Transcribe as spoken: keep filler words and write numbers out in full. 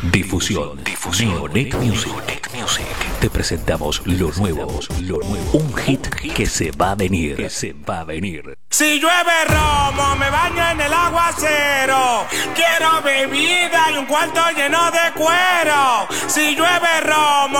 Difusión. Difusión. Neonec Music. Music. Te presentamos lo nuevo. Lo nuevo. Un hit que se va a venir. Que se va a venir. Si llueve romo, me baño en el aguacero. Quiero bebida y un cuarto lleno de cuero. Si llueve romo.